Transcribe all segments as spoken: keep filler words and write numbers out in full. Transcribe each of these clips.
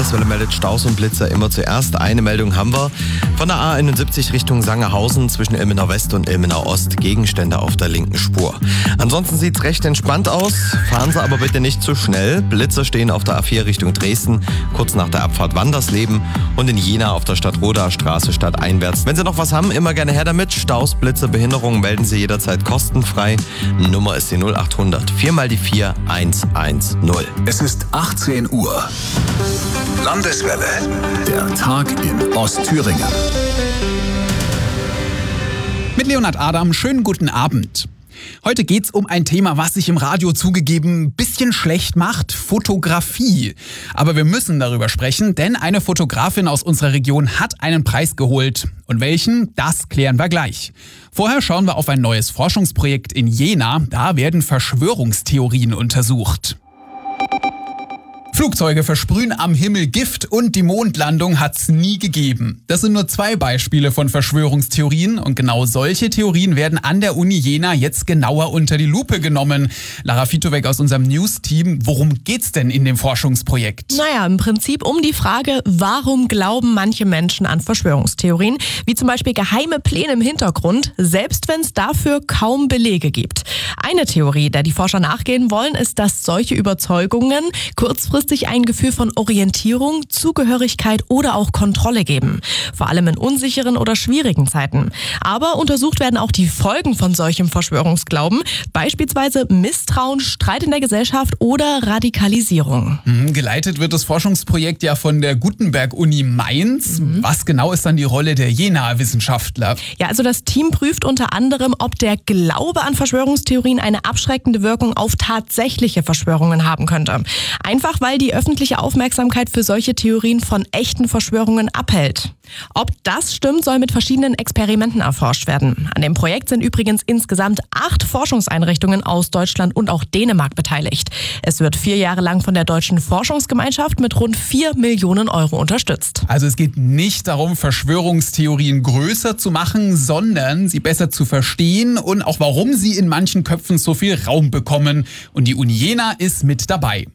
Landeswelle meldet Staus und Blitzer immer zuerst. Eine Meldung haben wir. Von der A einundsiebzig Richtung Sangerhausen zwischen Ilmenau West und Ilmenau Ost Gegenstände auf der linken Spur. Ansonsten sieht es recht entspannt aus. Fahren Sie aber bitte nicht zu schnell. Blitzer stehen auf der A vier Richtung Dresden, kurz nach der Abfahrt Wandersleben und in Jena auf der Stadtroder Straße stadteinwärts. Wenn Sie noch was haben, immer gerne her damit. Staus, Blitzer, Behinderungen melden Sie jederzeit kostenfrei. Nummer ist die null acht hundert vier mal die vier eins eins null. Es ist achtzehn Uhr. Landeswelle. Der Tag in Ostthüringen. Mit Leonhard Adam, schönen guten Abend. Heute geht's um ein Thema, was sich im Radio zugegeben ein bisschen schlecht macht, Fotografie. Aber wir müssen darüber sprechen, denn eine Fotografin aus unserer Region hat einen Preis geholt. Und welchen, das klären wir gleich. Vorher schauen wir auf ein neues Forschungsprojekt in Jena. Da werden Verschwörungstheorien untersucht. Flugzeuge versprühen am Himmel Gift und die Mondlandung hat's nie gegeben. Das sind nur zwei Beispiele von Verschwörungstheorien und genau solche Theorien werden an der Uni Jena jetzt genauer unter die Lupe genommen. Lara Fitowek aus unserem News-Team, worum geht's denn in dem Forschungsprojekt? Naja, im Prinzip um die Frage, warum glauben manche Menschen an Verschwörungstheorien, wie zum Beispiel geheime Pläne im Hintergrund, selbst wenn es dafür kaum Belege gibt. Eine Theorie, der die Forscher nachgehen wollen, ist, dass solche Überzeugungen kurzfristig ein Gefühl von Orientierung, Zugehörigkeit oder auch Kontrolle geben. Vor allem in unsicheren oder schwierigen Zeiten. Aber untersucht werden auch die Folgen von solchem Verschwörungsglauben, beispielsweise Misstrauen, Streit in der Gesellschaft oder Radikalisierung. Mhm, geleitet wird das Forschungsprojekt ja von der Gutenberg-Uni Mainz. Mhm. Was genau ist dann die Rolle der Jenaer Wissenschaftler? Ja, also das Team prüft unter anderem, ob der Glaube an Verschwörungstheorien eine abschreckende Wirkung auf tatsächliche Verschwörungen haben könnte. Einfach weil die öffentliche Aufmerksamkeit für solche Theorien von echten Verschwörungen abhält. Ob das stimmt, soll mit verschiedenen Experimenten erforscht werden. An dem Projekt sind übrigens insgesamt acht Forschungseinrichtungen aus Deutschland und auch Dänemark beteiligt. Es wird vier Jahre lang von der Deutschen Forschungsgemeinschaft mit rund vier Millionen Euro unterstützt. Also es geht nicht darum, Verschwörungstheorien größer zu machen, sondern sie besser zu verstehen und auch warum sie in manchen Köpfen so viel Raum bekommen. Und die Uni Jena ist mit dabei.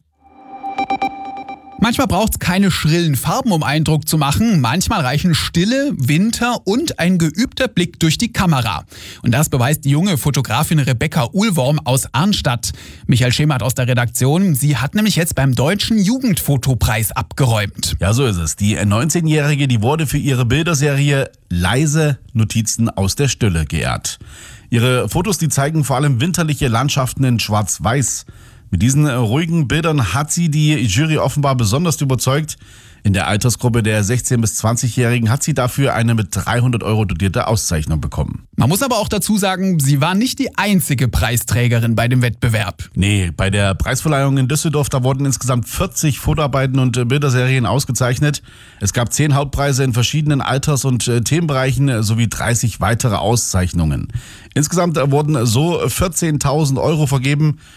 Manchmal braucht es keine schrillen Farben, um Eindruck zu machen. Manchmal reichen Stille, Winter und ein geübter Blick durch die Kamera. Und das beweist die junge Fotografin Rebecca Uhlworm aus Arnstadt. Michael Schemert aus der Redaktion. Sie hat nämlich jetzt beim Deutschen Jugendfotopreis abgeräumt. Ja, so ist es. Die neunzehnjährige, die wurde für ihre Bilderserie Leise Notizen aus der Stille geehrt. Ihre Fotos, die zeigen vor allem winterliche Landschaften in Schwarz-Weiß. Mit diesen ruhigen Bildern hat sie die Jury offenbar besonders überzeugt. In der Altersgruppe der sechzehn- bis zwanzigjährigen hat sie dafür eine mit dreihundert Euro dotierte Auszeichnung bekommen. Man muss aber auch dazu sagen, sie war nicht die einzige Preisträgerin bei dem Wettbewerb. Nee, bei der Preisverleihung in Düsseldorf, da wurden insgesamt vierzig Fotoarbeiten und Bilderserien ausgezeichnet. Es gab zehn Hauptpreise in verschiedenen Alters- und Themenbereichen sowie dreißig weitere Auszeichnungen. Insgesamt wurden so vierzehntausend Euro vergeben